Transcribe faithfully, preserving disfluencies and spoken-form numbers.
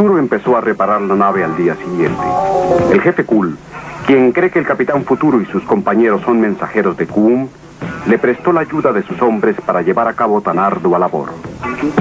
Futuro empezó a reparar la nave al día siguiente. El jefe Cool, quien cree que el Capitán Futuro y sus compañeros son mensajeros de Q U M, le prestó la ayuda de sus hombres para llevar a cabo tan ardua labor.